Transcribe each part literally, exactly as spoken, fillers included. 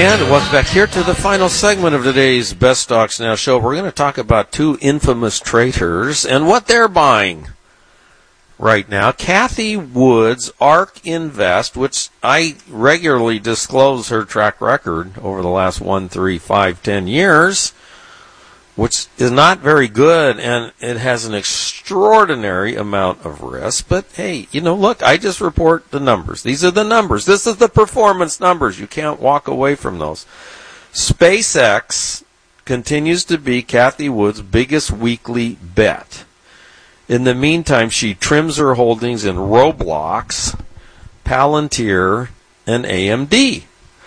And welcome back here to the final segment of today's Best Stocks Now show. We're going to talk about two infamous traders and what they're buying right now. Cathie Wood's ARK Invest, which I regularly disclose her track record over the last one, three, five, ten years, which is not very good, and it has an extraordinary amount of risk. But hey, you know, look, I just report the numbers. These are the numbers. This is the performance numbers. You can't walk away from those. SpaceX continues to be Cathie Wood's biggest weekly bet. In the meantime, she trims her holdings in Roblox, Palantir, and A M D.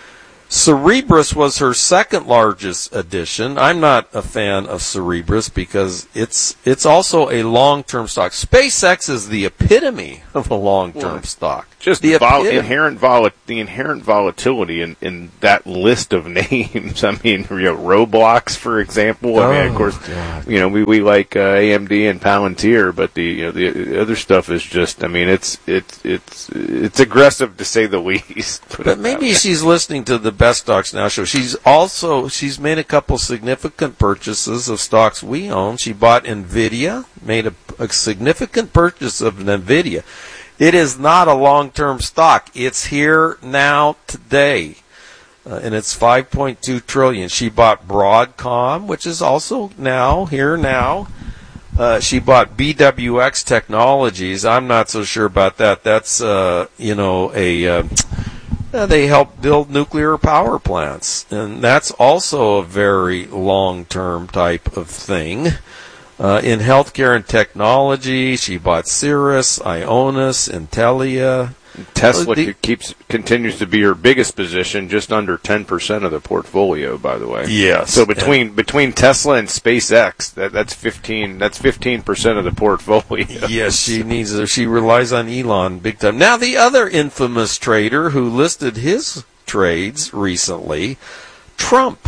Cerebras was her second largest addition. I'm not a fan of Cerebras because it's it's also a long-term stock. SpaceX is the epitome of a long-term well, stock. Just the vol- inherent vol- the inherent volatility in, in that list of names. I mean, you know, Roblox, for example. I oh, mean, of course, God. you know, we, we like uh, A M D and Palantir, but the you know, the other stuff is just. I mean, it's it's it's it's aggressive to say the least. But maybe she's listening to the Best Stocks Now show. She's also she's made a couple significant purchases of stocks we own. She bought Nvidia, made a, a significant purchase of Nvidia. It is not a long-term stock. It's here now today, uh, and it's five point two trillion dollars. She bought Broadcom, which is also now here now. Uh, she bought B W X Technologies. I'm not so sure about that. That's uh, you know a uh, uh, they help build nuclear power plants, and that's also a very long-term type of thing. Uh, in healthcare and technology, she bought Cirrus, Ionis, Intelia. Tesla the, keeps continues to be her biggest position, just under ten percent of the portfolio, by the way. Yes. So between and, between Tesla and SpaceX, that, that's fifteen that's fifteen percent of the portfolio. Yes, she needs she relies on Elon big time. Now the other infamous trader who listed his trades recently, Trump,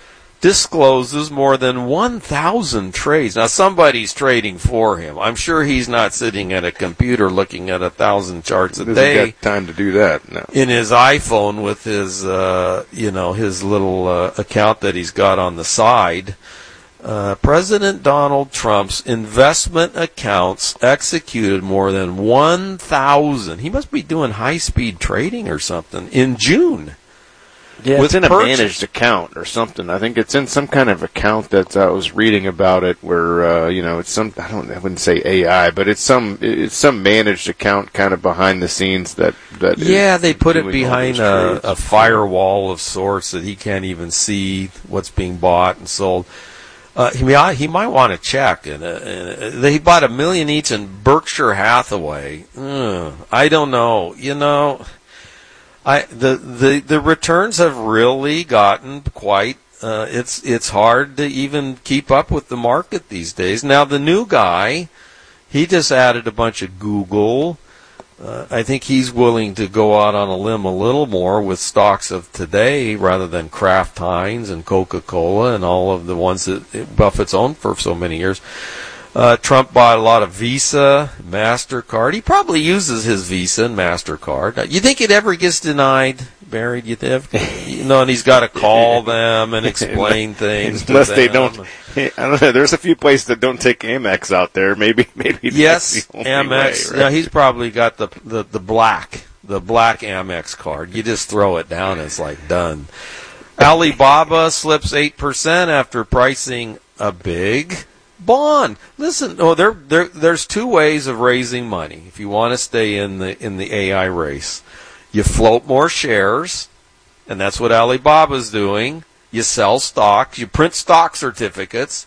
discloses more than one thousand trades. Now, somebody's trading for him. I'm sure he's not sitting at a computer looking at a thousand charts a Doesn't day. Got time to do that. No. In his iPhone with his, uh, you know, his little uh, account that he's got on the side. Uh, President Donald Trump's investment accounts executed more than one thousand. He must be doing high-speed trading or something in June. Yeah, with it's in a purchase. managed account or something. I think it's in some kind of account that I was reading about it, where uh, you know it's some. I don't. I wouldn't say A I, but it's some. It's some managed account, kind of behind the scenes. That that. Yeah, they put it doing behind all those a, a firewall of sorts that he can't even see what's being bought and sold. Uh, he, he might want to check. And, uh, and they bought a million each in Berkshire Hathaway. Ugh, I don't know. You know. I the, the the returns have really gotten quite. Uh, it's it's hard to even keep up with the market these days. Now the new guy, he just added a bunch of Google. Uh, I think he's willing to go out on a limb a little more with stocks of today rather than Kraft Heinz and Coca-Cola and all of the ones that Buffett's owned for so many years. Uh, Trump bought a lot of Visa, MasterCard. He probably uses his Visa and MasterCard. You think it ever gets denied, Barry? You think? You know, and he's got to call them and explain things. Unless to they them. don't. I don't know. There's a few places that don't take Amex out there. Maybe, maybe. Yes, that's the only Amex. way, right? Yeah, he's probably got the, the the black the black Amex card. You just throw it down, and it's like done. Alibaba slips eight percent after pricing a big bond. Listen, oh, there, there, there's two ways of raising money. If you want to stay in the in the A I race, you float more shares, and that's what Alibaba's doing. You sell stocks, you print stock certificates,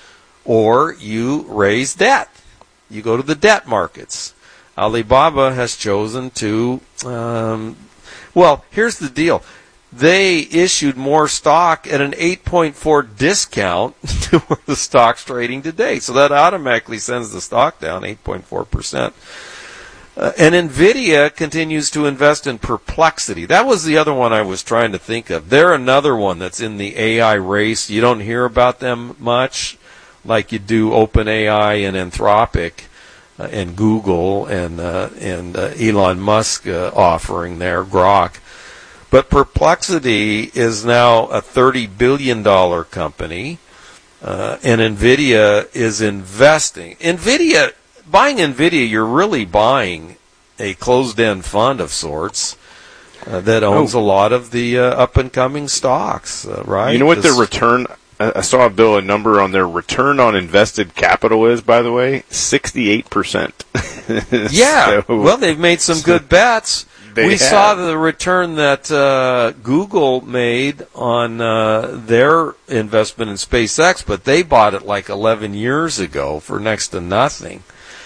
or you raise debt. You go to the debt markets. Alibaba has chosen to. Um, well, here's the deal. They issued more stock at an eight point four discount to where the stock's trading today. So that automatically sends the stock down eight point four percent. Uh, and NVIDIA continues to invest in Perplexity. That was the other one I was trying to think of. They're another one that's in the A I race. You don't hear about them much like you do OpenAI and Anthropic uh, and Google and, uh, and uh, Elon Musk uh, offering their Grok. But Perplexity is now a thirty billion dollars company, uh, and NVIDIA is investing. NVIDIA, buying NVIDIA, you're really buying a closed-end fund of sorts uh, that owns oh. a lot of the uh, up-and-coming stocks, uh, right? You know what this, their return, I saw, Bill, a number on their return on invested capital is, by the way, sixty-eight percent. Yeah, so, well, they've made some good bets. We have. saw the return that uh, Google made on uh, their investment in SpaceX, but they bought it like eleven years ago for next to nothing.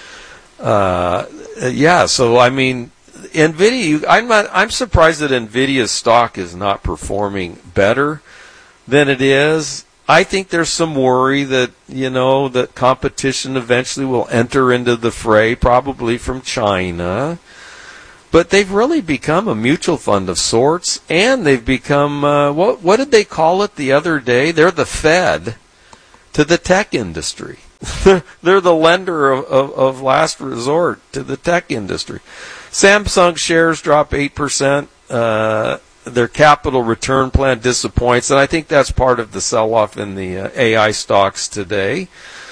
Uh, yeah, so I mean, NVIDIA. I'm not. I'm surprised that NVIDIA's stock is not performing better than it is. I think there's some worry that you know that competition eventually will enter into the fray, probably from China. But they've really become a mutual fund of sorts, and they've become, uh, what what did they call it the other day? They're the Fed to the tech industry. They're the lender of, of, of last resort to the tech industry. Samsung shares drop eight percent. Uh, their capital return plan disappoints, and I think that's part of the sell-off in the uh, A I stocks today.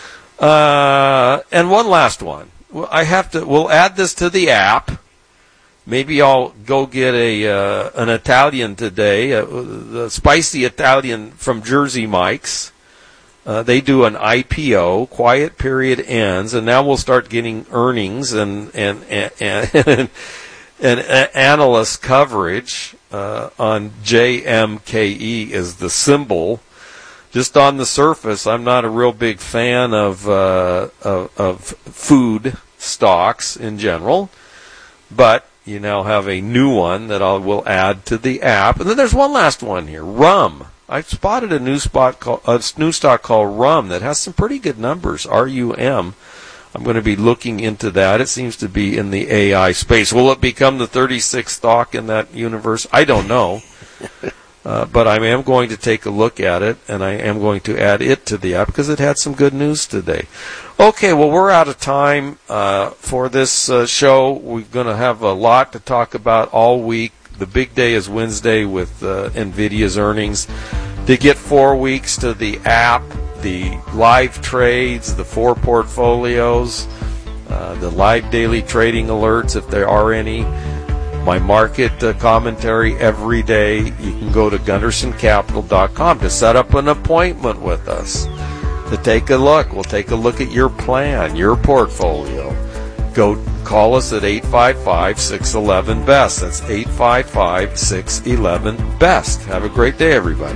Uh, and one last one. I have to, we'll add this to the app. Maybe I'll go get a uh, an Italian today, uh, the spicy Italian from Jersey Mike's. Uh, they do an I P O, quiet period ends, and now we'll start getting earnings and and and, and, and analyst coverage uh, on J M K E is the symbol. Just on the surface, I'm not a real big fan of uh, of, of food stocks in general, but you now have a new one that I will add to the app. And then there's one last one here, Rum. I spotted a new spot called, a new stock called Rum that has some pretty good numbers, R U M. I'm going to be looking into that. It seems to be in the A I space. Will it become the thirty-sixth stock in that universe? I don't know. Uh, but I am going to take a look at it, and I am going to add it to the app because it had some good news today. Okay, well, we're out of time uh, for this uh, show. We're going to have a lot to talk about all week. The big day is Wednesday with uh, NVIDIA's earnings. To get four weeks to the app, the live trades, the four portfolios, uh, the live daily trading alerts, if there are any, my market uh, commentary every day. You can go to gunderson capital dot com to set up an appointment with us to take a look. We'll take a look at your plan, your portfolio. Go call us at eight five five, six one one, B E S T. That's eight five five, six one one, B E S T. Have a great day, everybody.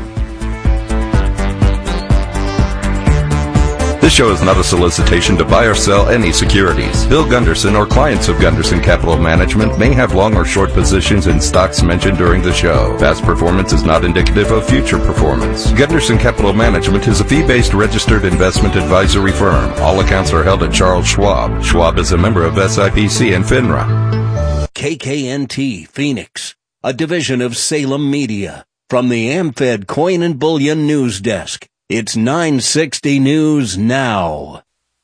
This show is not a solicitation to buy or sell any securities. Bill Gunderson or clients of Gunderson Capital Management may have long or short positions in stocks mentioned during the show. Past performance is not indicative of future performance. Gunderson Capital Management is a fee-based registered investment advisory firm. All accounts are held at Charles Schwab. Schwab is a member of S I P C and FINRA. K K N T Phoenix, a division of Salem Media. From the AmFed Coin and Bullion News Desk. It's nine sixty News Now.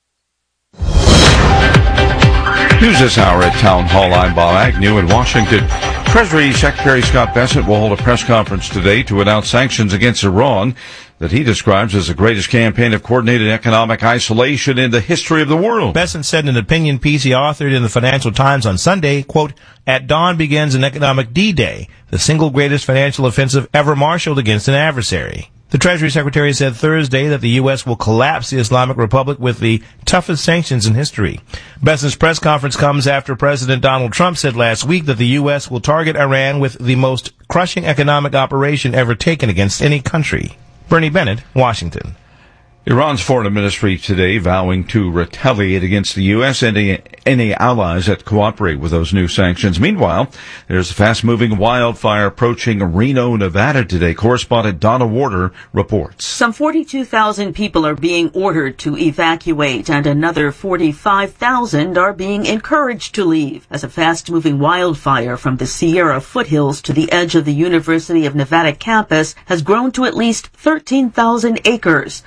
News this hour at Town Hall. I'm Bob Agnew in Washington. Treasury Secretary Scott Bessent will hold a press conference today to announce sanctions against Iran that he describes as the greatest campaign of coordinated economic isolation in the history of the world. Bessent said in an opinion piece he authored in the Financial Times on Sunday, quote, "At dawn begins an economic D-Day, the single greatest financial offensive ever marshaled against an adversary." The Treasury Secretary said Thursday that the U S will collapse the Islamic Republic with the toughest sanctions in history. Bessent's press conference comes after President Donald Trump said last week that the U S will target Iran with the most crushing economic operation ever taken against any country. Bernie Bennett, Washington. Iran's foreign ministry today vowing to retaliate against the U S and any, any allies that cooperate with those new sanctions. Meanwhile, there's a fast-moving wildfire approaching Reno, Nevada today. Correspondent Donna Warder reports. Some forty-two thousand people are being ordered to evacuate, and another forty-five thousand are being encouraged to leave as a fast-moving wildfire from the Sierra foothills to the edge of the University of Nevada campus has grown to at least thirteen thousand acres. Governor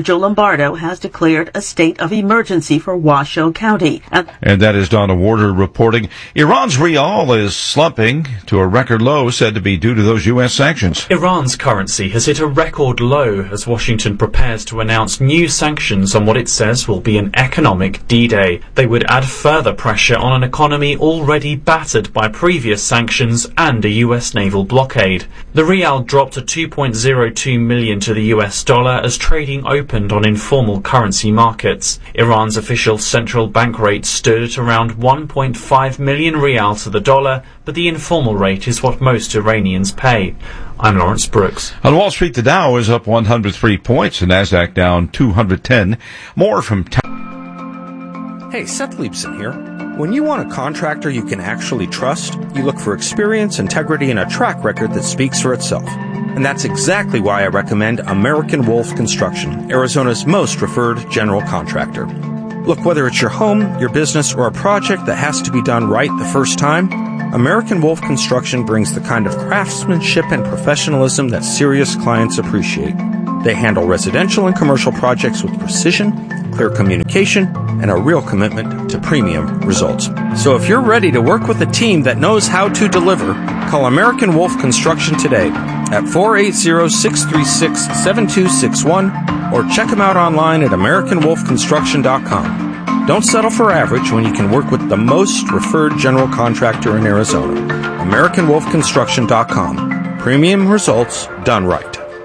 Joe Lombardo has declared a state of emergency for Washoe County. And, and that is Donna Warder reporting. Iran's rial is slumping to a record low, said to be due to those U S sanctions. Iran's currency has hit a record low as Washington prepares to announce new sanctions on what it says will be an economic D-Day. They would add further pressure on an economy already battered by previous sanctions and a U S naval blockade. The rial dropped to two point zero two million to the U S dollar as trading opened on informal currency markets. Iran's official central bank rate stood at around one point five million rial to the dollar, but the informal rate is what most Iranians pay. I'm Lawrence Brooks. On Wall Street, the Dow is up one hundred three points, the Nasdaq down two hundred ten. More from... T- hey, Seth Leibson here. When you want a contractor you can actually trust, you look for experience, integrity, and a track record that speaks for itself. And that's exactly why I recommend American Wolf Construction, Arizona's most referred general contractor. Look, whether it's your home, your business, or a project that has to be done right the first time, American Wolf Construction brings the kind of craftsmanship and professionalism that serious clients appreciate. They handle residential and commercial projects with precision, clear communication, and a real commitment to premium results. So if you're ready to work with a team that knows how to deliver, call American Wolf Construction today at four eight zero, six three six, seven two six one or check them out online at american wolf construction dot com. Don't settle for average when you can work with the most referred general contractor in Arizona. american wolf construction dot com. Premium results done right.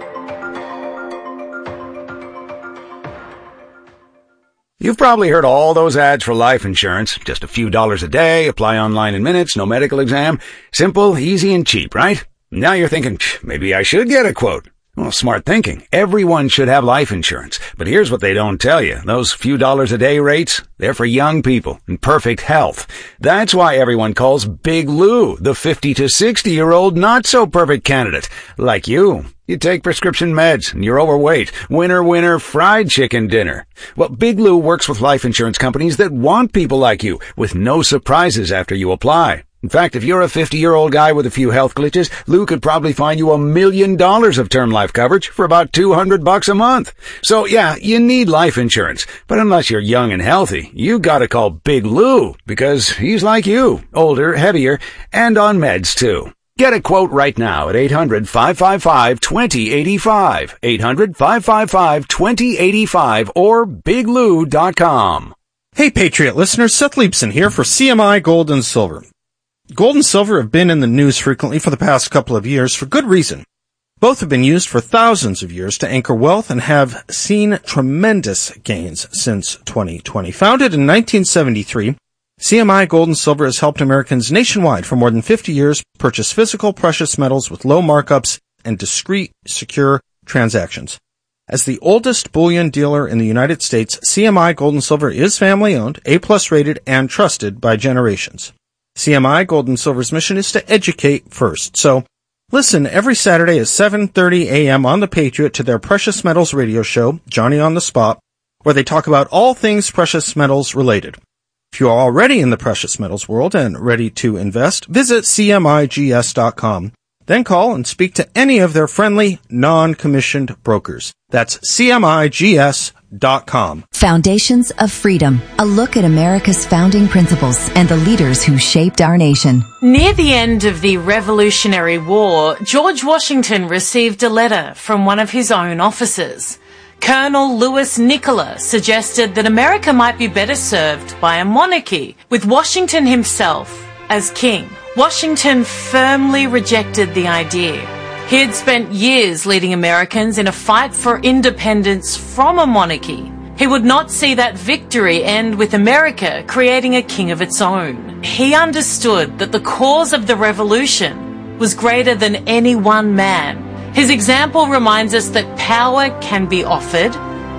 You've probably heard all those ads for life insurance. Just a few dollars a day, apply online in minutes, no medical exam. Simple, easy, and cheap, right? Now you're thinking, maybe I should get a quote. Well, smart thinking. Everyone should have life insurance. But here's what they don't tell you. Those few dollars a day rates, they're for young people in perfect health. That's why everyone calls Big Lou the fifty to sixty-year-old not-so-perfect candidate. Like you. You take prescription meds, and you're overweight. Winner, winner, fried chicken dinner. Well, Big Lou works with life insurance companies that want people like you, with no surprises after you apply. In fact, if you're a fifty-year-old guy with a few health glitches, Lou could probably find you a million dollars of term life coverage for about two hundred bucks a month. So yeah, you need life insurance. But unless you're young and healthy, you gotta call Big Lou, because he's like you, older, heavier, and on meds too. Get a quote right now at eight hundred, five five five, two zero eight five, eight hundred, five five five, two zero eight five, or big lou dot com. Hey, Patriot listeners, Seth Leibson here for C M I Gold and Silver. Gold and silver have been in the news frequently for the past couple of years for good reason. Both have been used for thousands of years to anchor wealth and have seen tremendous gains since twenty twenty. Founded in nineteen seventy-three, C M I Gold and Silver has helped Americans nationwide for more than fifty years purchase physical precious metals with low markups and discreet, secure transactions. As the oldest bullion dealer in the United States, C M I Gold and Silver is family-owned, A-plus rated, and trusted by generations. C M I Gold and Silver's mission is to educate first. So listen every Saturday at seven thirty a.m. on The Patriot to their Precious Metals radio show, Johnny on the Spot, where they talk about all things precious metals related. If you are already in the precious metals world and ready to invest, visit C M I G S dot com. Then call and speak to any of their friendly, non-commissioned brokers. That's C M I G S dot com. Foundations of Freedom, a look at America's founding principles and the leaders who shaped our nation. Near the end of the Revolutionary War, George Washington received a letter from one of his own officers. Colonel Louis Nicola suggested that America might be better served by a monarchy, with Washington himself as king. Washington firmly rejected the idea. He had spent years leading Americans in a fight for independence from a monarchy. He would not see that victory end with America creating a king of its own. He understood that the cause of the revolution was greater than any one man. His example reminds us that power can be offered,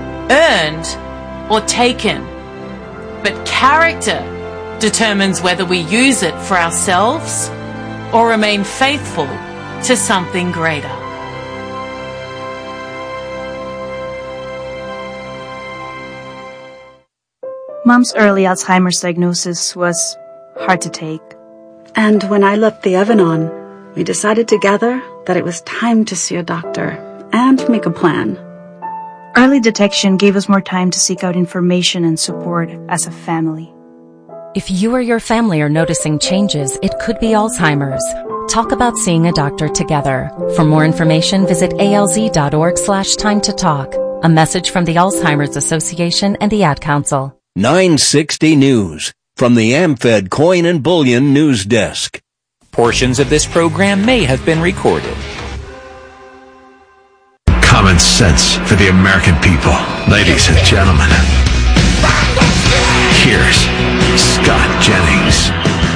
earned, or taken. But character determines whether we use it for ourselves or remain faithful to something greater. Mom's early Alzheimer's diagnosis was hard to take. And when I left the oven on, we decided together that it was time to see a doctor and make a plan. Early detection gave us more time to seek out information and support as a family. If you or your family are noticing changes, it could be Alzheimer's. Talk about seeing a doctor together. For more information, visit alz.org slash time to talk. A message from the Alzheimer's Association and the Ad Council. nine sixty News from the AmFed Coin and Bullion News Desk. Portions of this program may have been recorded. Common sense for the American people. Ladies and gentlemen, here's Scott Jennings.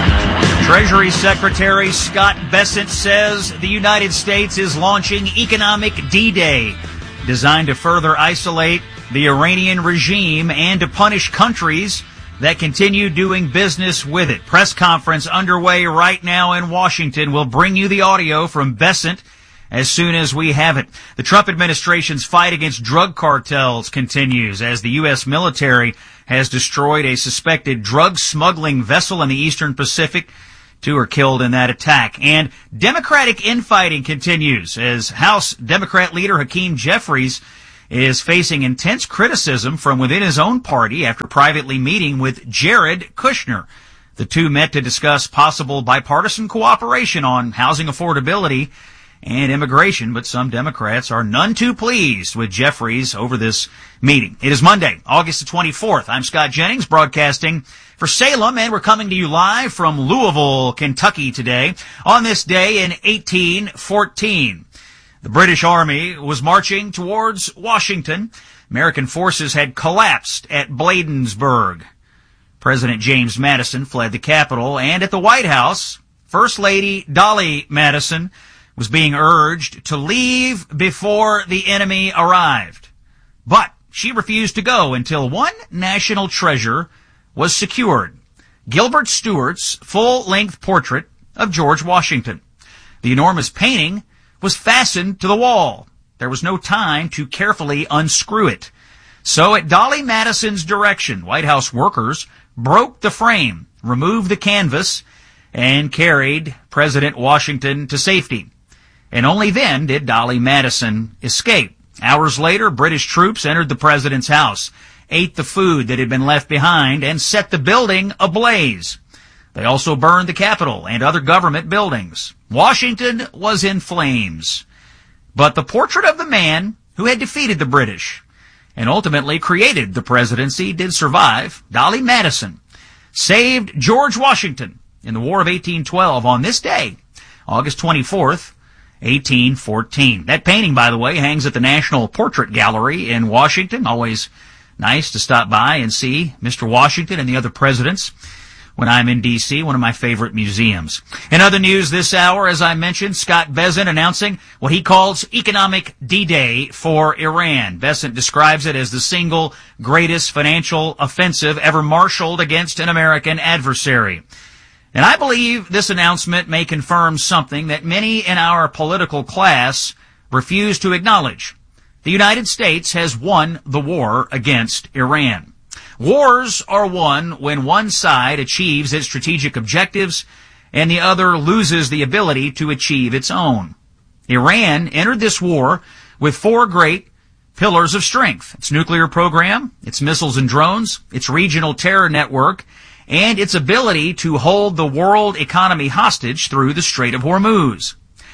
Treasury Secretary Scott Bessent says the United States is launching Economic D-Day, designed to further isolate the Iranian regime and to punish countries that continue doing business with it. Press conference underway right now in Washington. We'll bring you the audio from Bessent as soon as we have it. The Trump administration's fight against drug cartels continues as the U S military has destroyed a suspected drug smuggling vessel in the Eastern Pacific. Two are killed in that attack. And Democratic infighting continues as House Democrat leader Hakeem Jeffries is facing intense criticism from within his own party after privately meeting with Jared Kushner. The two met to discuss possible bipartisan cooperation on housing affordability and immigration, but some Democrats are none too pleased with Jeffries over this meeting. It is Monday, August the twenty-fourth. I'm Scott Jennings, broadcasting for Salem, and we're coming to you live from Louisville, Kentucky today. On this day in eighteen fourteen, the British Army was marching towards Washington. American forces had collapsed at Bladensburg. President James Madison fled the capital, and at the White House, First Lady Dolly Madison was being urged to leave before the enemy arrived. But she refused to go until one national treasure was secured: Gilbert Stuart's full-length portrait of George Washington. The enormous painting was fastened to the wall. There was no time to carefully unscrew it. So at Dolly Madison's direction, White House workers broke the frame, removed the canvas, and carried President Washington to safety. And only then did Dolly Madison escape. Hours later, British troops entered the president's house, ate the food that had been left behind, and set the building ablaze. They also burned the Capitol and other government buildings. Washington was in flames. But the portrait of the man who had defeated the British and ultimately created the presidency did survive. Dolly Madison saved George Washington in the War of eighteen twelve on this day, August twenty-fourth, eighteen fourteen. That painting, by the way, hangs at the National Portrait Gallery in Washington. Always nice to stop by and see Mister Washington and the other presidents when I'm in D C, one of my favorite museums. In other news this hour, as I mentioned, Scott Bessent announcing what he calls Economic D-Day for Iran. Bessent describes it as the single greatest financial offensive ever marshaled against an American adversary. And I believe this announcement may confirm something that many in our political class refuse to acknowledge. The United States has won the war against Iran. Wars are won when one side achieves its strategic objectives and the other loses the ability to achieve its own. Iran entered this war with four great pillars of strength: its nuclear program, its missiles and drones, its regional terror network, and its ability to hold the world economy hostage through the Strait of Hormuz.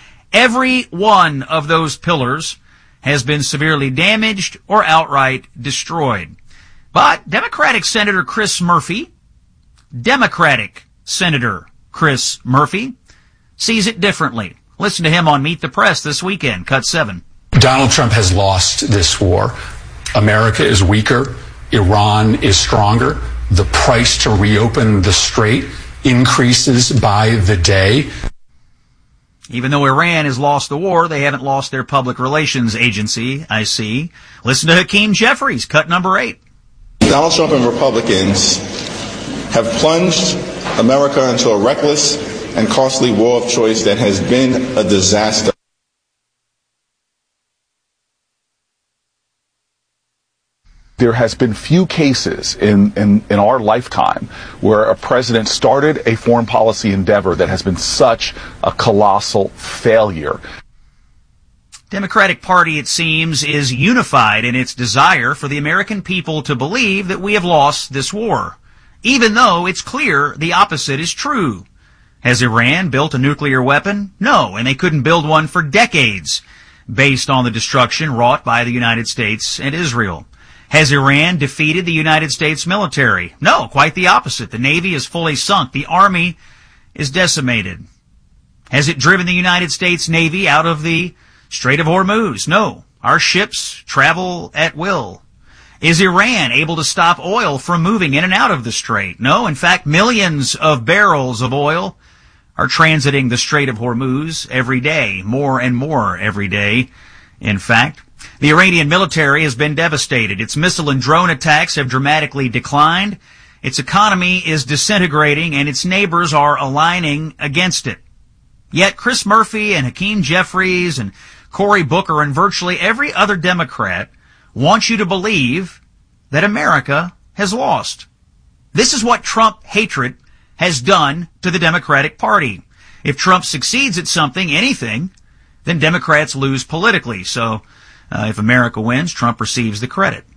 Every one of those pillars has been severely damaged or outright destroyed. But Democratic Senator Chris Murphy, Democratic Senator Chris Murphy, sees it differently. Listen to him on Meet the Press this weekend, Cut seven. Donald Trump has lost this war. America is weaker. Iran is stronger. The price to reopen the strait increases by the day. Even though Iran has lost the war, they haven't lost their public relations agency, I see. Listen to Hakeem Jeffries, cut number eight. Donald Trump and Republicans have plunged America into a reckless and costly war of choice that has been a disaster. There has been few cases in, in, in our lifetime where a president started a foreign policy endeavor that has been such a colossal failure. Democratic Party, it seems, is unified in its desire for the American people to believe that we have lost this war, even though it's clear the opposite is true. Has Iran built a nuclear weapon? No, and they couldn't build one for decades, based on the destruction wrought by the United States and Israel. Has Iran defeated the United States military? No, quite the opposite. The Navy is fully sunk. The Army is decimated. Has it driven the United States Navy out of the Strait of Hormuz? No. Our ships travel at will. Is Iran able to stop oil from moving in and out of the strait? No. In fact, millions of barrels of oil are transiting the Strait of Hormuz every day, more and more every day, in fact. The Iranian military has been devastated. Its missile and drone attacks have dramatically declined. Its economy is disintegrating, and its neighbors are aligning against it. Yet Chris Murphy and Hakeem Jeffries and Cory Booker and virtually every other Democrat want you to believe that America has lost. This is what Trump hatred has done to the Democratic Party. If Trump succeeds at something, anything, then Democrats lose politically. So uh, if America wins, Trump receives the credit.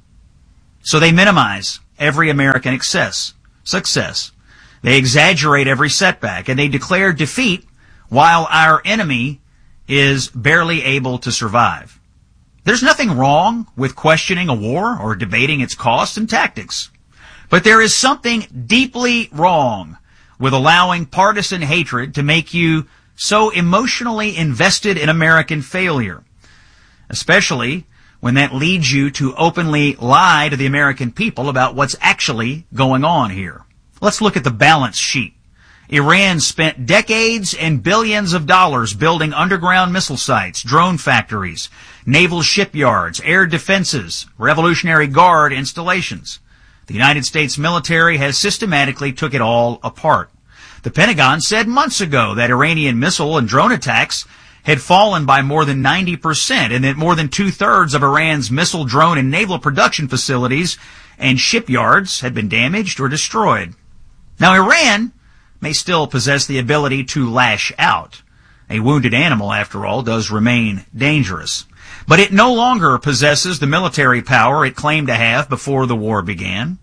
So they minimize every American excess, success. They exaggerate every setback, and they declare defeat while our enemy is barely able to survive. There's nothing wrong with questioning a war or debating its costs and tactics. But there is something deeply wrong with allowing partisan hatred to make you so emotionally invested in American failure, especially when that leads you to openly lie to the American people about what's actually going on here. Let's look at the balance sheet. Iran spent decades and billions of dollars building underground missile sites, drone factories, naval shipyards, air defenses, Revolutionary Guard installations. The United States military has systematically took it all apart. The Pentagon said months ago that Iranian missile and drone attacks had fallen by more than ninety percent and that more than two-thirds of Iran's missile, drone, and naval production facilities and shipyards had been damaged or destroyed. Now, Iran may still possess the ability to lash out. A wounded animal, after all, does remain dangerous. But it no longer possesses the military power it claimed to have before the war began.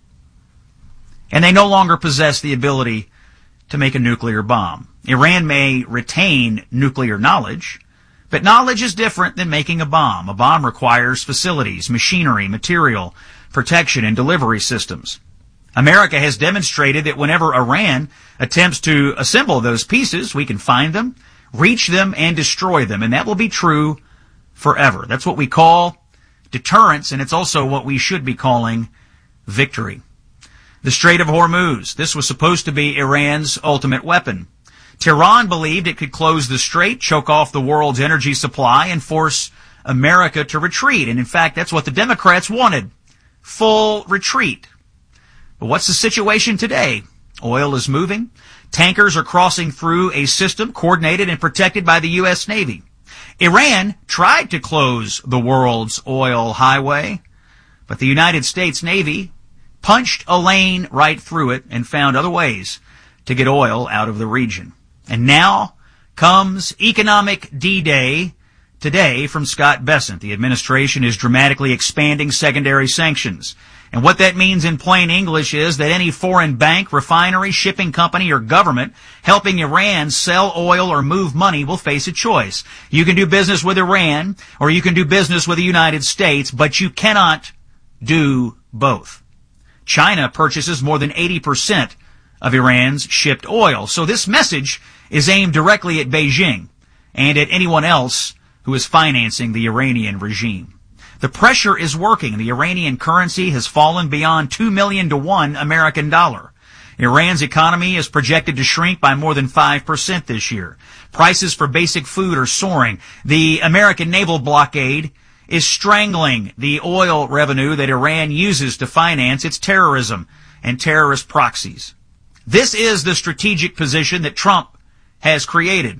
And they no longer possess the ability to make a nuclear bomb. Iran may retain nuclear knowledge, but knowledge is different than making a bomb. A bomb requires facilities, machinery, material, protection, and delivery systems. America has demonstrated that whenever Iran attempts to assemble those pieces, we can find them, reach them, and destroy them. And that will be true forever. That's what we call deterrence, and it's also what we should be calling victory. The Strait of Hormuz. This was supposed to be Iran's ultimate weapon. Tehran believed it could close the strait, choke off the world's energy supply, and force America to retreat. And in fact, that's what the Democrats wanted. Full retreat. But what's the situation today? Oil is moving. Tankers are crossing through a system coordinated and protected by the U S Navy. Iran tried to close the world's oil highway, but the United States Navy punched a lane right through it and found other ways to get oil out of the region. And now comes economic D-Day today from Scott Bessent. The administration is dramatically expanding secondary sanctions. And what that means in plain English is that any foreign bank, refinery, shipping company, or government helping Iran sell oil or move money will face a choice. You can do business with Iran, or you can do business with the United States, but you cannot do both. China purchases more than eighty percent of Iran's shipped oil. So this message is aimed directly at Beijing and at anyone else who is financing the Iranian regime. The pressure is working. The Iranian currency has fallen beyond two million to one American dollar. Iran's economy is projected to shrink by more than five percent this year. Prices for basic food are soaring. The American naval blockade is strangling the oil revenue that Iran uses to finance its terrorism and terrorist proxies. This is the strategic position that Trump has created.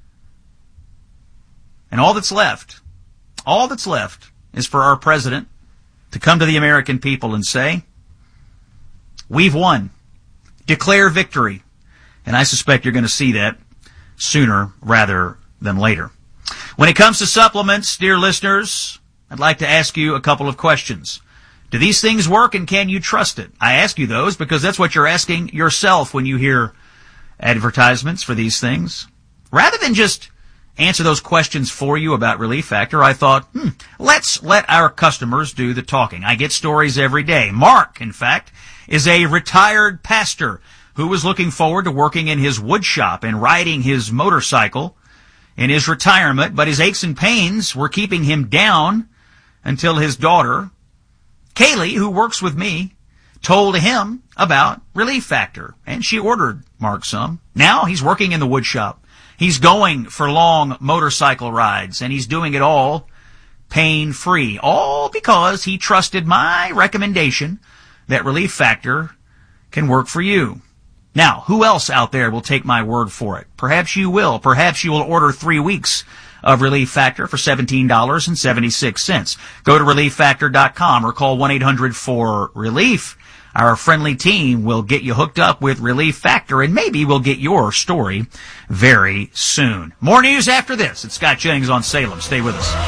And all that's left, all that's left is for our president to come to the American people and say, we've won. Declare victory. And I suspect you're going to see that sooner rather than later. When it comes to supplements, dear listeners, I'd like to ask you a couple of questions. Do these things work, and can you trust it? I ask you those because that's what you're asking yourself when you hear advertisements for these things. Rather than just answer those questions for you about Relief Factor, I thought, hmm, let's let our customers do the talking. I get stories every day. Mark, in fact, is a retired pastor who was looking forward to working in his wood shop and riding his motorcycle in his retirement, but his aches and pains were keeping him down until his daughter, Kaylee, who works with me, told him about Relief Factor, and she ordered Mark some. Now he's working in the wood shop. He's going for long motorcycle rides, and he's doing it all pain-free, all because he trusted my recommendation that Relief Factor can work for you. Now, who else out there will take my word for it? Perhaps you will. Perhaps you will order three weeks of Relief Factor for seventeen dollars and seventy-six cents. Go to relief factor dot com or call one eight hundred four relief. Our friendly team will get you hooked up with Relief Factor, and maybe we'll get your story very soon. More news after this. It's Scott Jennings on Salem. Stay with us.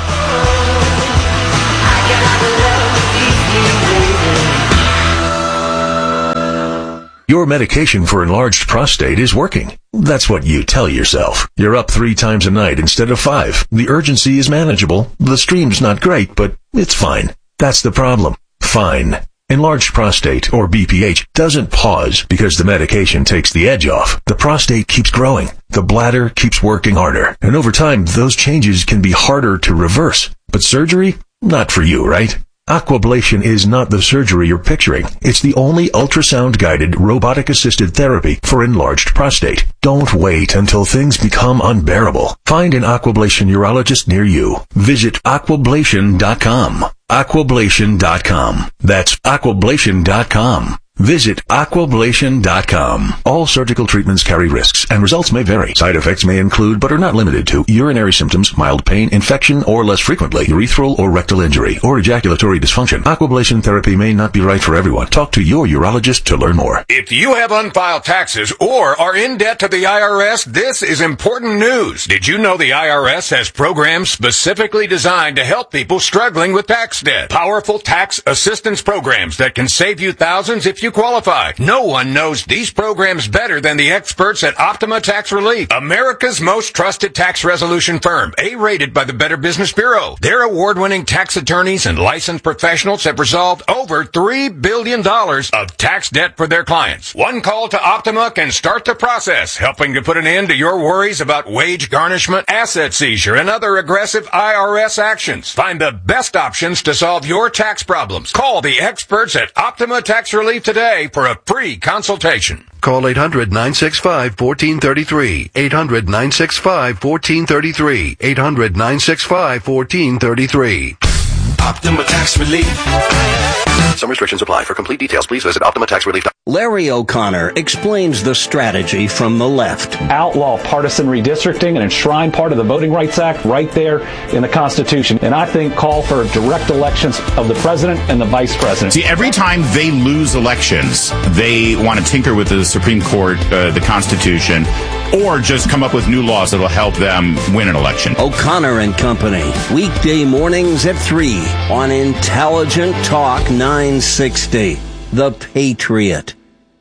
Your medication for enlarged prostate is working. That's what you tell yourself. You're up three times a night instead of five. The urgency is manageable. The stream's not great, but it's fine. That's the problem. Fine. Enlarged prostate, or B P H, doesn't pause because the medication takes the edge off. The prostate keeps growing. The bladder keeps working harder. And over time, those changes can be harder to reverse. But surgery? Not for you, right? Aquablation is not the surgery you're picturing. It's the only ultrasound-guided, robotic-assisted therapy for enlarged prostate. Don't wait until things become unbearable. Find an Aquablation urologist near you. Visit aquablation dot com. aquablation dot com. That's aquablation dot com. Visit aquablation dot com. All surgical treatments carry risks, and results may vary. Side effects may include, but are not limited to, urinary symptoms, mild pain, infection, or less frequently, urethral or rectal injury, or ejaculatory dysfunction. Aquablation therapy may not be right for everyone. Talk to your urologist to learn more. If you have unfiled taxes or are in debt to the I R S, this is important news. Did you know the I R S has programs specifically designed to help people struggling with tax debt? Powerful tax assistance programs that can save you thousands if you qualify. No one knows these programs better than the experts at Optima Tax Relief, America's most trusted tax resolution firm, A-rated by the Better Business Bureau. Their award-winning tax attorneys and licensed professionals have resolved over three billion dollars of tax debt for their clients. One call to Optima can start the process, helping to put an end to your worries about wage garnishment, asset seizure, and other aggressive I R S actions. Find the best options to solve your tax problems. Call the experts at Optima Tax Relief today for a free consultation. Call eight hundred nine six five one four three three. eight hundred nine six five one four three three. eight hundred nine six five one four three three. Optima Tax Relief. Some restrictions apply. For complete details, please visit optima tax relief dot com. Larry O'Connor explains the strategy from the left. Outlaw partisan redistricting and enshrine part of the Voting Rights Act right there in the Constitution. And I think call for direct elections of the president and the vice president. See, every time they lose elections, they want to tinker with the Supreme Court, uh, the Constitution, or just come up with new laws that will help them win an election. O'Connor and Company, weekday mornings at three on Intelligent Talk nine sixty. The Patriot.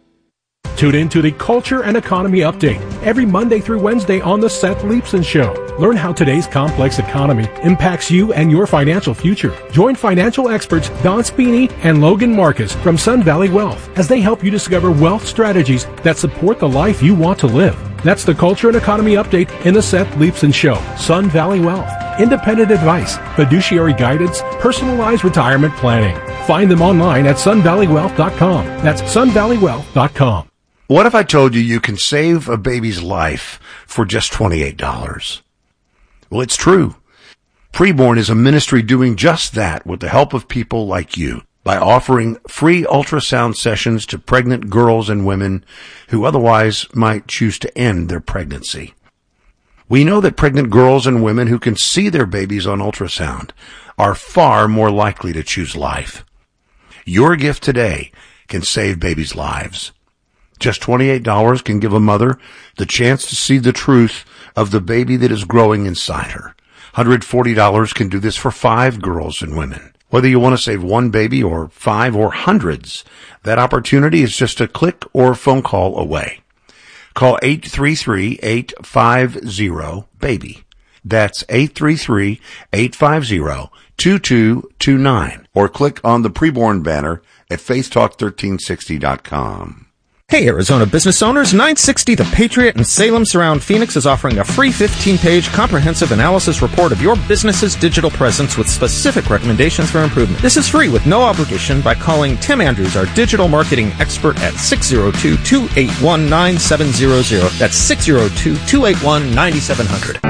Tune in to the Culture and Economy Update every Monday through Wednesday on The Seth Leibson Show. Learn how today's complex economy impacts you and your financial future. Join financial experts Don Spini and Logan Marcus from Sun Valley Wealth as they help you discover wealth strategies that support the life you want to live. That's the Culture and Economy Update in The Seth Leibson Show. Sun Valley Wealth. Independent advice, fiduciary guidance, personalized retirement planning. Find them online at sun valley wealth dot com. That's sun valley wealth dot com. What if I told you you can save a baby's life for just twenty-eight dollars? Well, it's true. Preborn is a ministry doing just that with the help of people like you by offering free ultrasound sessions to pregnant girls and women who otherwise might choose to end their pregnancy. We know that pregnant girls and women who can see their babies on ultrasound are far more likely to choose life. Your gift today can save babies' lives. Just twenty-eight dollars can give a mother the chance to see the truth of the baby that is growing inside her. hundred forty dollars can do this for five girls and women. Whether you want to save one baby or five or hundreds, that opportunity is just a click or phone call away. Call eight three three, eight five zero, BABY. That's eight three three, eight five zero, two two two nine. Or click on the preborn banner at faith talk thirteen sixty dot com. Hey, Arizona business owners, nine sixty The Patriot in Salem Surround Phoenix is offering a free fifteen-page comprehensive analysis report of your business's digital presence with specific recommendations for improvement. This is free with no obligation by calling Tim Andrews, our digital marketing expert, at six oh two, two eight one, nine seven zero zero. That's six oh two, two eight one, nine seven zero zero.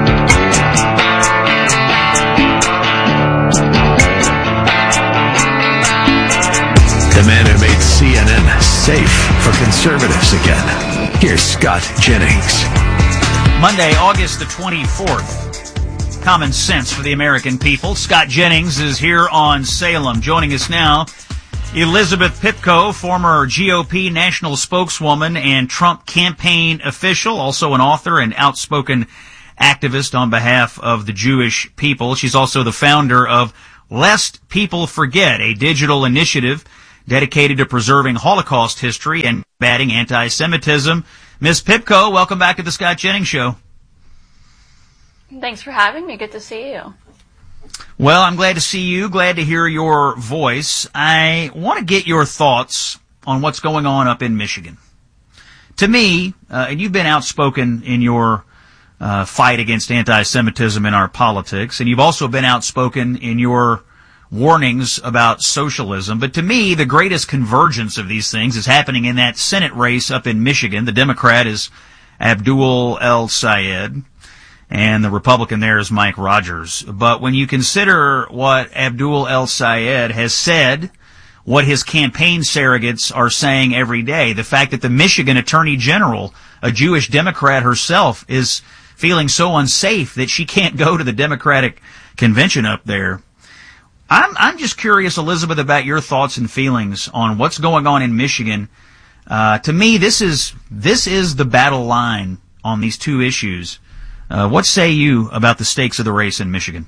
The man who made C N N safe for conservatives again. Here's Scott Jennings. Monday, August the twenty-fourth. Common sense for the American people. Scott Jennings is here on Salem. Joining us now, Elizabeth Pipko, former G O P national spokeswoman and Trump campaign official, also an author and outspoken activist on behalf of the Jewish people. She's also the founder of Lest People Forget, a digital initiative dedicated to preserving Holocaust history and combating anti-Semitism. Miz Pipko, welcome back to the Scott Jennings Show. Thanks for having me. Good to see you. Well, I'm glad to see you. Glad to hear your voice. I want to get your thoughts on what's going on up in Michigan. To me, uh, and you've been outspoken in your uh, fight against anti-Semitism in our politics, and you've also been outspoken in your warnings about socialism. But to me, the greatest convergence of these things is happening in that Senate race up in Michigan. The Democrat is Abdul El-Sayed, and the Republican there is Mike Rogers. But when you consider what Abdul El-Sayed has said, what his campaign surrogates are saying every day, the fact that the Michigan Attorney General, a Jewish Democrat herself, is feeling so unsafe that she can't go to the Democratic convention up there, I'm, I'm just curious, Elizabeth, about your thoughts and feelings on what's going on in Michigan. Uh, to me, this is this is the battle line on these two issues. Uh, what say you about the stakes of the race in Michigan?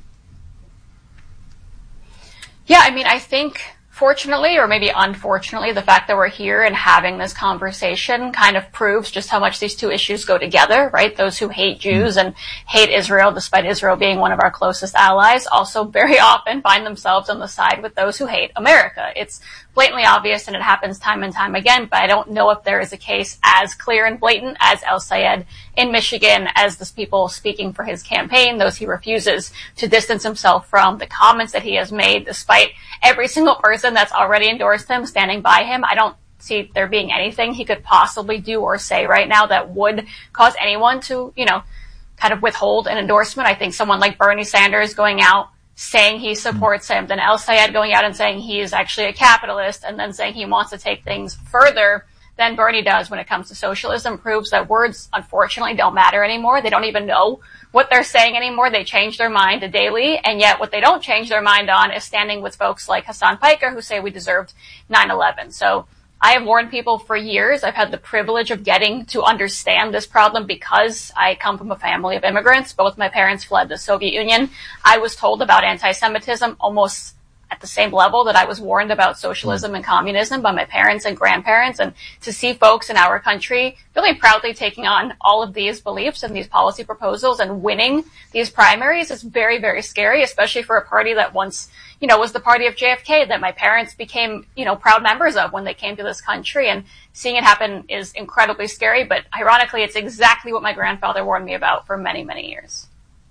Yeah, I mean, I think, fortunately, or maybe unfortunately, the fact that we're here and having this conversation kind of proves just how much these two issues go together, right? Those who hate Jews and hate Israel, despite Israel being one of our closest allies, also very often find themselves on the side with those who hate America. It's blatantly obvious, and it happens time and time again, but I don't know if there is a case as clear and blatant as El-Sayed in Michigan, as the people speaking for his campaign, those he refuses to distance himself from, the comments that he has made, despite every single person that's already endorsed him standing by him. I don't see there being anything he could possibly do or say right now that would cause anyone to, you know, kind of withhold an endorsement. I think someone like Bernie Sanders going out saying he supports him, then El-Sayed going out and saying he is actually a capitalist, and then saying he wants to take things further than Bernie does when it comes to socialism, proves that words, unfortunately, don't matter anymore. They don't even know what they're saying anymore. They change their mind daily, and yet what they don't change their mind on is standing with folks like Hassan Piker, who say we deserved nine eleven. So I have warned people for years. I've had the privilege of getting to understand this problem because I come from a family of immigrants. Both my parents fled the Soviet Union. I was told about anti-Semitism almost at the same level that I was warned about socialism and communism by my parents and grandparents. And to see folks in our country really proudly taking on all of these beliefs and these policy proposals and winning these primaries is very, very scary, especially for a party that once, you know, was the party of J F K that my parents became, you know, proud members of when they came to this country. And seeing it happen is incredibly scary. But ironically, it's exactly what my grandfather warned me about for many, many years.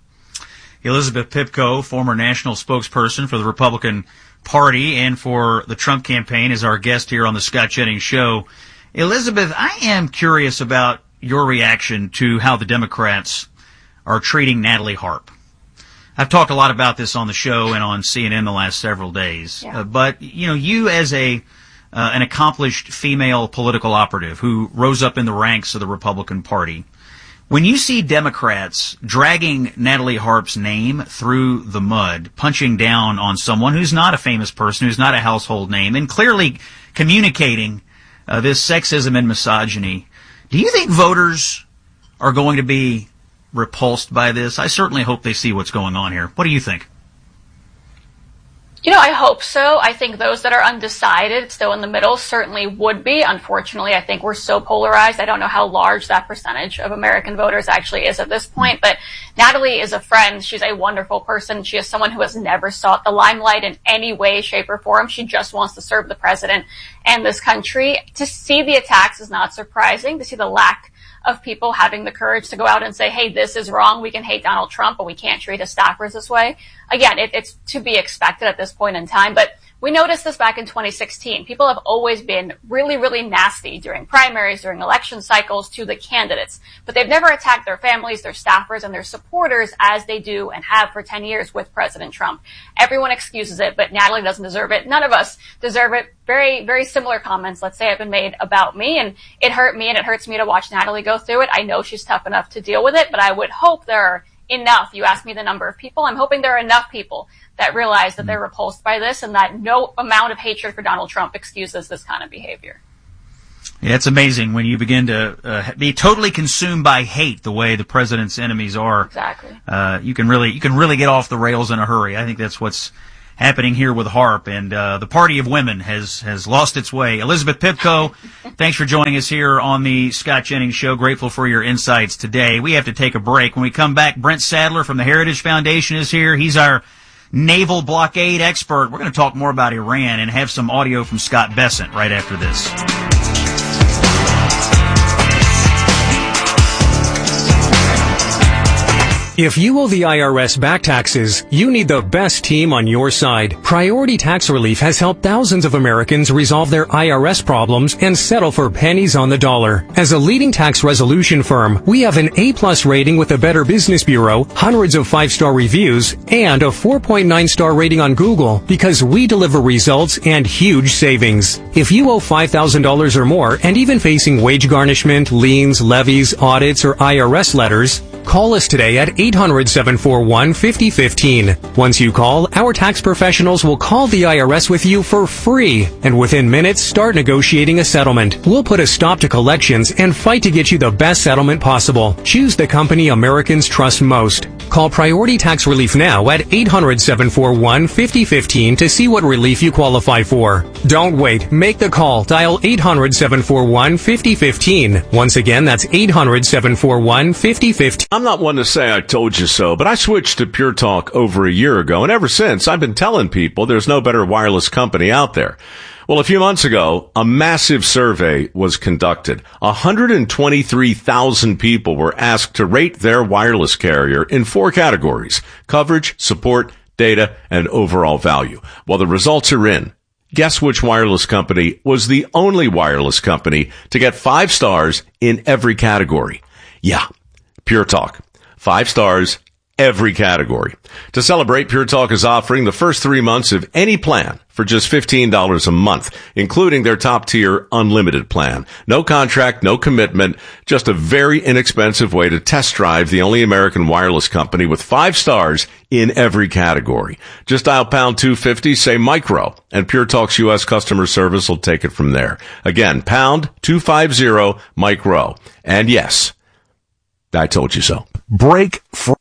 Elizabeth Pipko, former national spokesperson for the Republican Party and for the Trump campaign, is our guest here on the Scott Jennings Show. Elizabeth, I am curious about your reaction to how the Democrats are treating Natalie Harp. I've talked a lot about this on the show and on C N N the last several days. Yeah. Uh, but, you know, you as a uh, an accomplished female political operative who rose up in the ranks of the Republican Party, when you see Democrats dragging Natalie Harp's name through the mud, punching down on someone who's not a famous person, who's not a household name, and clearly communicating uh, this sexism and misogyny, do you think voters are going to be repulsed by this? I certainly hope they see what's going on here. What do you think? You know, I hope so. I think those that are undecided, still in the middle, certainly would be. Unfortunately, I think we're so polarized. I don't know how large that percentage of American voters actually is at this point. But Natalie is a friend. She's a wonderful person. She is someone who has never sought the limelight in any way, shape, or form. She just wants to serve the president and this country. To see the attacks is not surprising. To see the lack of people having the courage to go out and say, hey, this is wrong. We can hate Donald Trump, but we can't treat his staffers this way. Again, it, it's to be expected at this point in time, but we noticed this back in twenty sixteen. People have always been really, really nasty during primaries, during election cycles to the candidates, but they've never attacked their families, their staffers, and their supporters as they do and have for ten years with President Trump. Everyone excuses it, but Natalie doesn't deserve it. None of us deserve it. Very, very similar comments, let's say, have been made about me, and it hurt me and it hurts me to watch Natalie go through it. I know she's tough enough to deal with it, but I would hope there are enough. You asked me the number of people. I'm hoping there are enough people that realize that they're repulsed by this and that no amount of hatred for Donald Trump excuses this kind of behavior. Yeah, it's amazing when you begin to uh, be totally consumed by hate the way the president's enemies are. Exactly. Uh, you can really, you can really get off the rails in a hurry. I think that's what's happening here with HAARP, and uh, the party of women has has lost its way. Elizabeth Pipko, thanks for joining us here on the Scott Jennings Show. Grateful for your insights today. We have to take a break. When we come back, Brent Sadler from the Heritage Foundation is here. He's our naval blockade expert. We're going to talk more about Iran and have some audio from Scott Bessent right after this. If you owe the I R S back taxes, you need the best team on your side. Priority Tax Relief has helped thousands of Americans resolve their I R S problems and settle for pennies on the dollar. As a leading tax resolution firm, we have an A-plus rating with the Better Business Bureau, hundreds of five-star reviews, and a four point nine star rating on Google because we deliver results and huge savings. If you owe five thousand dollars or more and even facing wage garnishment, liens, levies, audits, or I R S letters, call us today at eight hundred, seven four one, five oh one five. Once you call, our tax professionals will call the I R S with you for free, and within minutes start negotiating a settlement. We'll put a stop to collections and fight to get you the best settlement possible. Choose the company Americans trust most. Call Priority Tax Relief now at eight hundred, seven four one, five oh one five to see what relief you qualify for. Don't wait. Make the call. Dial eight hundred, seven four one, five oh one five. Once again, that's eight hundred, seven four one, five oh one five. I'm not one to say I told you so, but I switched to Pure Talk over a year ago, and ever since, I've been telling people there's no better wireless company out there. Well, a few months ago, a massive survey was conducted. one hundred twenty-three thousand people were asked to rate their wireless carrier in four categories: coverage, support, data, and overall value. Well, the results are in. Guess which wireless company was the only wireless company to get five stars in every category? Yeah, Pure Talk. Five stars, every category. To celebrate, Pure Talk is offering the first three months of any plan for just fifteen dollars a month, including their top-tier unlimited plan. No contract, no commitment, just a very inexpensive way to test drive the only American wireless company with five stars in every category. Just dial pound two fifty, say micro, and Pure Talk's U S customer service will take it from there. Again, pound two fifty, micro. And yes, I told you so. Break for...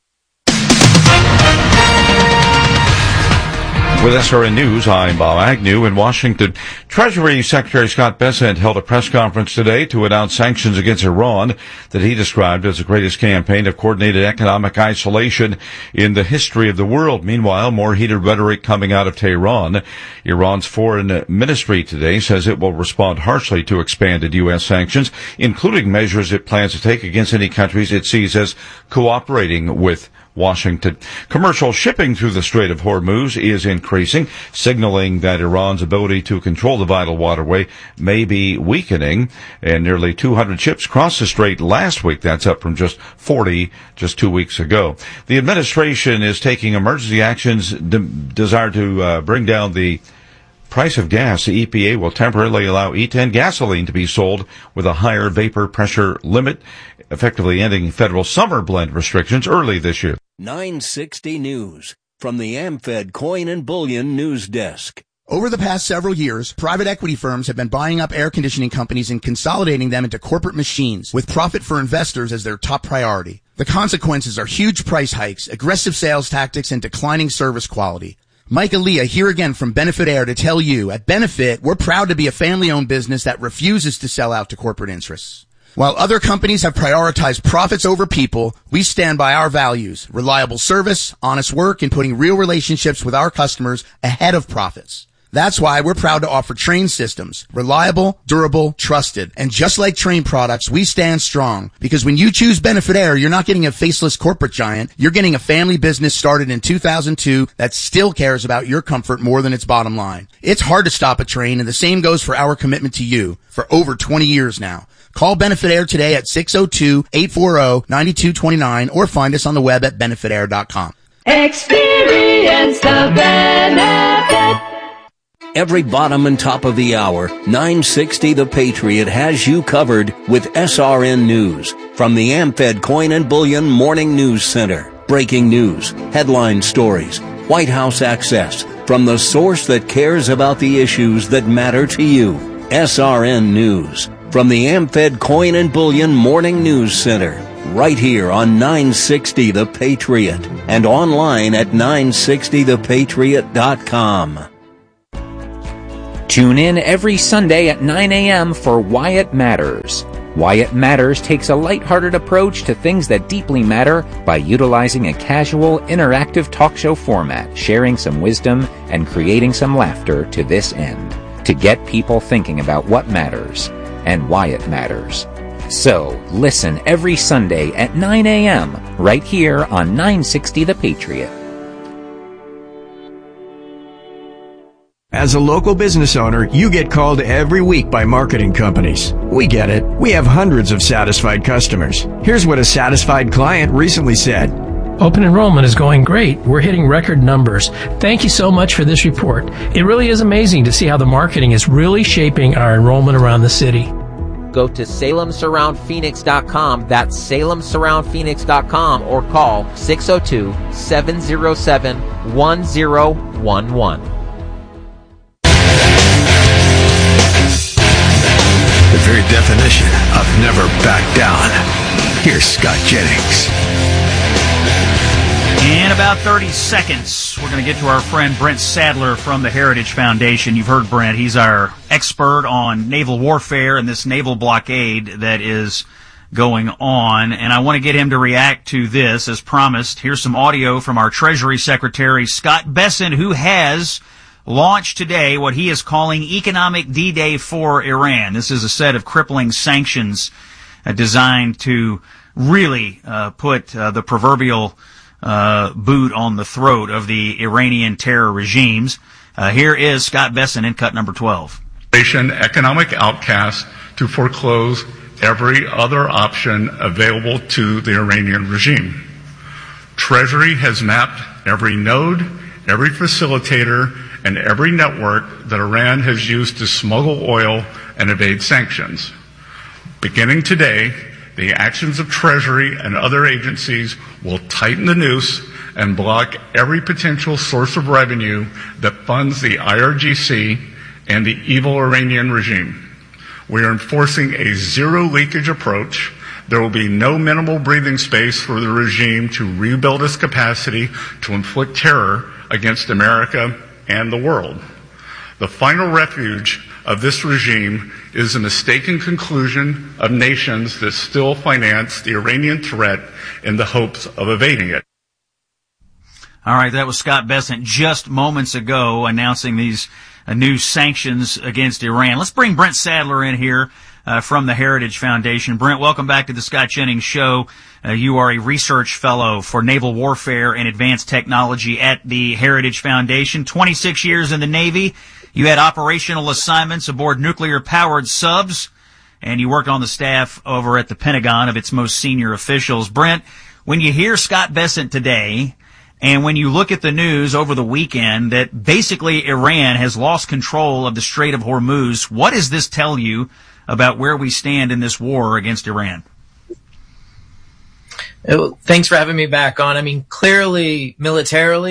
With S R N News, I'm Bob Agnew in Washington. Treasury Secretary Scott Bessent held a press conference today to announce sanctions against Iran that he described as the greatest campaign of coordinated economic isolation in the history of the world. Meanwhile, more heated rhetoric coming out of Tehran. Iran's foreign ministry today says it will respond harshly to expanded U S sanctions, including measures it plans to take against any countries it sees as cooperating with Washington. Commercial shipping through the Strait of Hormuz is increasing, signaling that Iran's ability to control the vital waterway may be weakening. And nearly two hundred ships crossed the strait last week. That's up from just forty just two weeks ago. The administration is taking emergency actions de- desired to uh, bring down the price of gas. The E P A will temporarily allow E ten gasoline to be sold with a higher vapor pressure limit, effectively ending federal summer blend restrictions early this year. nine sixty News from the AmFed Coin and Bullion News Desk. Over the past several years, private equity firms have been buying up air conditioning companies and consolidating them into corporate machines, with profit for investors as their top priority. The consequences are huge price hikes, aggressive sales tactics, and declining service quality. Mike Aaliyah here again from Benefit Air to tell you, at Benefit, we're proud to be a family-owned business that refuses to sell out to corporate interests. While other companies have prioritized profits over people, we stand by our values, reliable service, honest work, and putting real relationships with our customers ahead of profits. That's why we're proud to offer Trane systems. Reliable, durable, trusted. And just like Trane products, we stand strong. Because when you choose Benefit Air, you're not getting a faceless corporate giant. You're getting a family business started in two thousand two that still cares about your comfort more than its bottom line. It's hard to stop a Trane, and the same goes for our commitment to you for over twenty years now. Call Benefit Air today at six oh two, eight four zero, nine two two nine or find us on the web at benefit air dot com. Experience the benefit. Every bottom and top of the hour, nine sixty The Patriot has you covered with S R N News from the AmFed Coin and Bullion Morning News Center. Breaking news, headline stories, White House access from the source that cares about the issues that matter to you. S R N News from the AmFed Coin and Bullion Morning News Center. Right here on nine sixty The Patriot and online at nine sixty the patriot dot com. Tune in every Sunday at nine a.m. for Why It Matters. Why It Matters takes a lighthearted approach to things that deeply matter by utilizing a casual, interactive talk show format, sharing some wisdom and creating some laughter to this end, to get people thinking about what matters and why it matters. So, listen every Sunday at nine a.m. right here on nine sixty The Patriot. As a local business owner, you get called every week by marketing companies. We get it. We have hundreds of satisfied customers. Here's what a satisfied client recently said. Open enrollment is going great. We're hitting record numbers. Thank you so much for this report. It really is amazing to see how the marketing is really shaping our enrollment around the city. Go to Salem Surround Phoenix dot com. That's Salem Surround Phoenix dot com or call six oh two, seven oh seven, one oh one one. The very definition of never back down. Here's Scott Jennings. In about thirty seconds, we're going to get to our friend Brent Sadler from the Heritage Foundation. You've heard Brent. He's our expert on naval warfare and this naval blockade that is going on. And I want to get him to react to this as promised. Here's some audio from our Treasury Secretary, Scott Bessent, who has launched today what he is calling Economic D-Day for Iran. This is a set of crippling sanctions uh, designed to really uh, put uh, the proverbial uh, boot on the throat of the Iranian terror regimes. Uh, here is Scott Bessent in cut number twelve. Economic outcast to foreclose every other option available to the Iranian regime. Treasury has mapped every node, every facilitator, and every network that Iran has used to smuggle oil and evade sanctions. Beginning today, the actions of Treasury and other agencies will tighten the noose and block every potential source of revenue that funds the I R G C and the evil Iranian regime. We are enforcing a zero leakage approach. There will be no minimal breathing space for the regime to rebuild its capacity to inflict terror against America and the world. The final refuge of this regime is the mistaken conclusion of nations that still finance the Iranian threat in the hopes of evading it. All right, that was Scott Bessent just moments ago announcing these uh, new sanctions against Iran. Let's bring Brent Sadler in here uh, from the Heritage Foundation. Brent, welcome back to the Scott Jennings Show. Uh, you are a research fellow for naval warfare and advanced technology at the Heritage Foundation. twenty-six years in the Navy. You had operational assignments aboard nuclear-powered subs, and you worked on the staff over at the Pentagon of its most senior officials. Brent, when you hear Scott Bessent today, and when you look at the news over the weekend that basically Iran has lost control of the Strait of Hormuz, what does this tell you about where we stand in this war against Iran? Thanks for having me back on. I mean, clearly, militarily,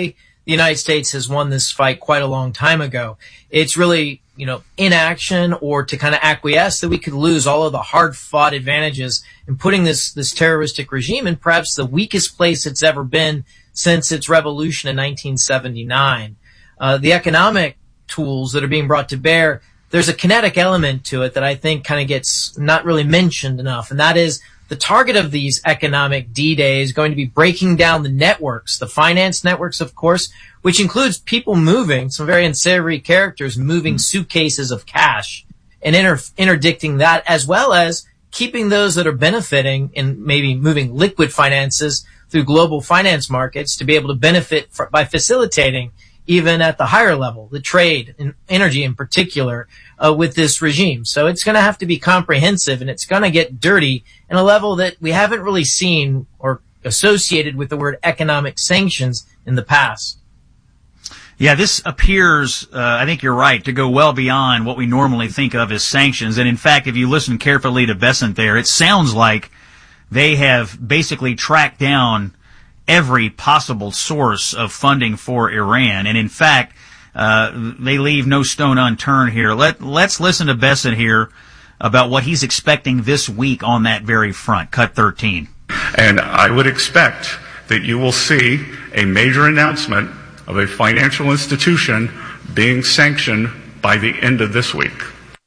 the United States has won this fight quite a long time ago. It's really, you know, inaction or to kind of acquiesce that we could lose all of the hard-fought advantages in putting this, this terroristic regime in perhaps the weakest place it's ever been since its revolution in nineteen seventy-nine. Uh, the economic tools that are being brought to bear, there's a kinetic element to it that I think kind of gets not really mentioned enough, and that is the target of these economic D-Day is going to be breaking down the networks, the finance networks, of course, which includes people moving, some very unsavory characters moving mm-hmm. suitcases of cash and inter- interdicting that, as well as keeping those that are benefiting in maybe moving liquid finances through global finance markets to be able to benefit for, by facilitating even at the higher level, the trade and energy in particular, uh, with this regime. So it's going to have to be comprehensive, and it's going to get dirty in a level that we haven't really seen or associated with the word economic sanctions in the past. Yeah, this appears, uh, I think you're right, to go well beyond what we normally think of as sanctions. And in fact, if you listen carefully to Bessent there, it sounds like they have basically tracked down every possible source of funding for Iran. And in fact, uh, they leave no stone unturned here. Let, let's listen to Bessent here about what he's expecting this week on that very front. Cut thirteen. And I would expect that you will see a major announcement of a financial institution being sanctioned by the end of this week.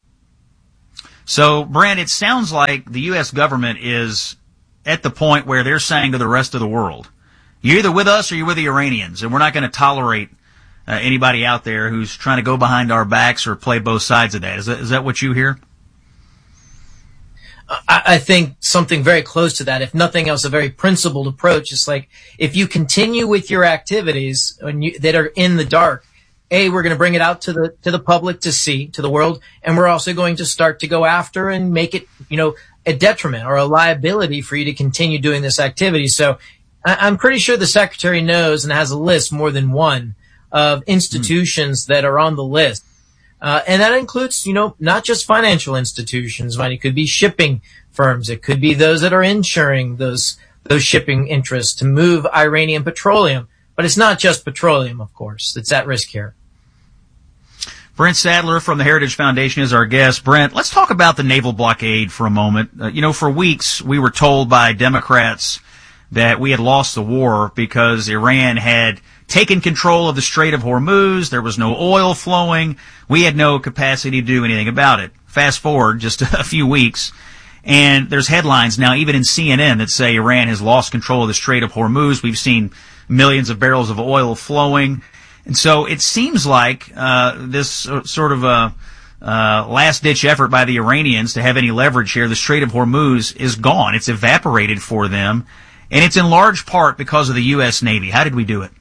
So, Brent, it sounds like the U S government is at the point where they're saying to the rest of the world, you're either with us or you're with the Iranians, and we're not going to tolerate uh, anybody out there who's trying to go behind our backs or play both sides of that. Is that, is that what you hear? I, I think something very close to that, if nothing else, a very principled approach. It's like, if you continue with your activities and you, that are in the dark, A, we're going to bring it out to the to the public to see, to the world, and we're also going to start to go after and make it, you know, a detriment or a liability for you to continue doing this activity. So I'm pretty sure the secretary knows and has a list, more than one, of institutions mm-hmm. that are on the list. Uh, and that includes, you know, not just financial institutions, but it could be shipping firms. It could be those that are insuring those, those shipping interests to move Iranian petroleum. But it's not just petroleum, of course, that's at risk here. Brent Sadler from the Heritage Foundation is our guest. Brent, let's talk about the naval blockade for a moment. Uh, you know, for weeks we were told by Democrats that we had lost the war because Iran had taken control of the Strait of Hormuz. There was no oil flowing. We had no capacity to do anything about it. Fast forward just a few weeks, and there's headlines now, even in C N N, that say Iran has lost control of the Strait of Hormuz. We've seen millions of barrels of oil flowing. And so it seems like uh, this sort of a uh, last-ditch effort by the Iranians to have any leverage here, the Strait of Hormuz is gone. It's evaporated for them. And it's in large part because of the U S Navy. How did we do it?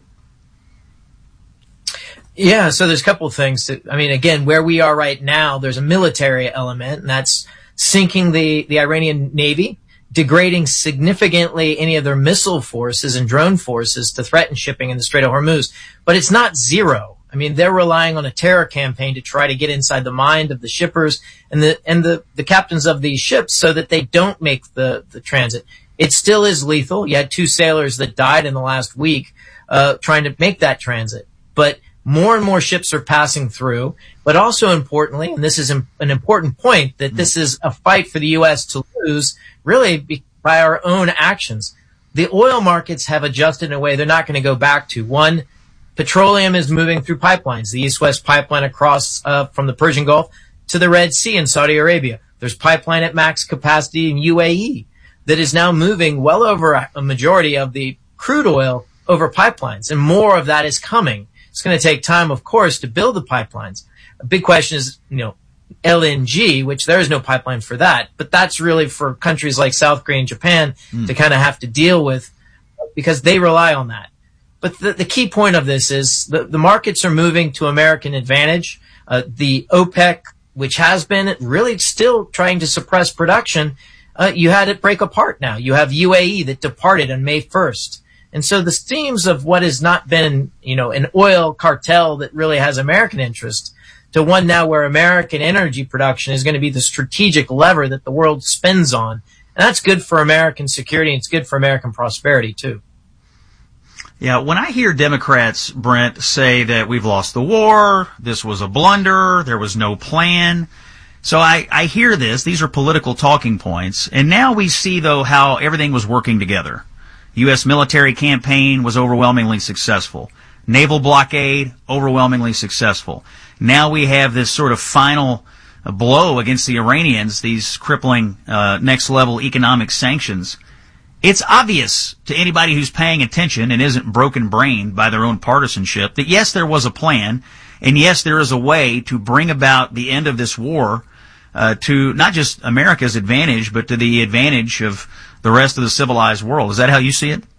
Yeah, so there's a couple of things. That, I mean, again, where we are right now, there's a military element, and that's sinking the, the Iranian Navy, degrading significantly any of their missile forces and drone forces to threaten shipping in the Strait of Hormuz. But it's not zero. I mean, they're relying on a terror campaign to try to get inside the mind of the shippers and the and the, the captains of these ships so that they don't make the, the transit. It still is lethal. You had two sailors that died in the last week uh, trying to make that transit. But more and more ships are passing through. But also importantly, and this is an important point, that this is a fight for the U S to lose, really by our own actions. The oil markets have adjusted in a way they're not going to go back to. One, petroleum is moving through pipelines. The East-West pipeline across uh, from the Persian Gulf to the Red Sea in Saudi Arabia. There's pipeline at max capacity in U A E that is now moving well over a majority of the crude oil over pipelines, and more of that is coming. It's going to take time, of course, to build the pipelines. A big question is, you know, L N G, which there is no pipeline for that, but that's really for countries like South Korea and Japan mm. to kind of have to deal with because they rely on that. But the, the key point of this is the, the markets are moving to American advantage. Uh, the OPEC, which has been really still trying to suppress production, uh, you had it break apart now. You have U A E that departed on May first. And so the themes of what has not been, you know, an oil cartel that really has American interest to one now where American energy production is going to be the strategic lever that the world spends on. And that's good for American security, and it's good for American prosperity, too. Yeah, when I hear Democrats, Brent, say that we've lost the war, this was a blunder, there was no plan. So I, I hear this, these are political talking points, and now we see, though, how everything was working together. U S military campaign was overwhelmingly successful. Naval blockade, overwhelmingly successful. Now we have this sort of final blow against the Iranians, these crippling uh, next-level economic sanctions. It's obvious to anybody who's paying attention and isn't broken-brained by their own partisanship that, yes, there was a plan, and yes, there is a way to bring about the end of this war uh, to not just America's advantage, but to the advantage of the rest of the civilized world. Is that how you see it?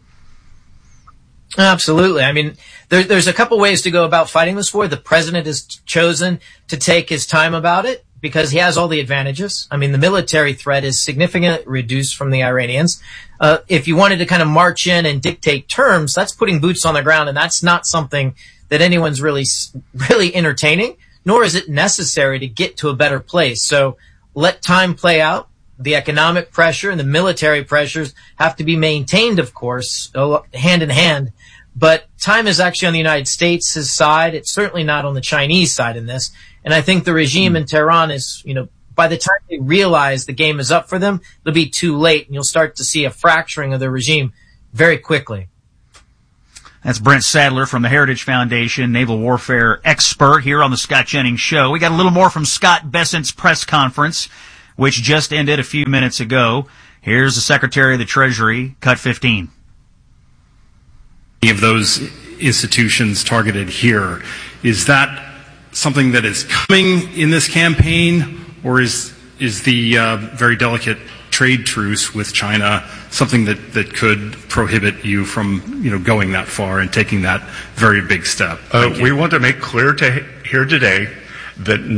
Absolutely. I mean, there, there's a couple ways to go about fighting this war. The president has chosen to take his time about it because he has all the advantages. I mean, the military threat is significantly reduced from the Iranians. Uh, if you wanted to kind of march in and dictate terms, that's putting boots on the ground, and that's not something that anyone's really, really entertaining, nor is it necessary to get to a better place. So let time play out. The economic pressure and the military pressures have to be maintained, of course, hand in hand. But time is actually on the United States' side. It's certainly not on the Chinese side in this. And I think the regime in Tehran is, you know, by the time they realize the game is up for them, it'll be too late, and you'll start to see a fracturing of the regime very quickly. That's Brent Sadler from the Heritage Foundation, naval warfare expert here on the Scott Jennings Show. We got a little more from Scott Bessent's press conference, which just ended a few minutes ago. Here's the Secretary of the Treasury, cut fifteen. Of those institutions targeted here, is that something that is coming in this campaign, or is is the uh, very delicate trade truce with China something that, that could prohibit you from, you know, going that far and taking that very big step? Uh, we want to make clear to here today that